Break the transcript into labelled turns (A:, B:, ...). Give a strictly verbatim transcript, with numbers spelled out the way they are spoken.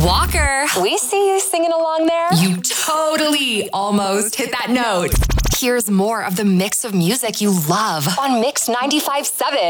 A: Walker.
B: We see you singing along there.
A: You totally almost hit that note. Here's more of the mix of music you love
B: on Mix ninety-five point seven.